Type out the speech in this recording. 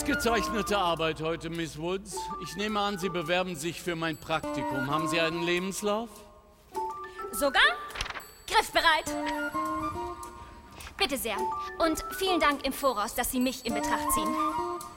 Ausgezeichnete Arbeit heute, Miss Woods. Ich nehme an, Sie bewerben sich für mein Praktikum. Haben Sie einen Lebenslauf? Sogar? Griffbereit. Bitte sehr. Und vielen Dank im Voraus, dass Sie mich in Betracht ziehen.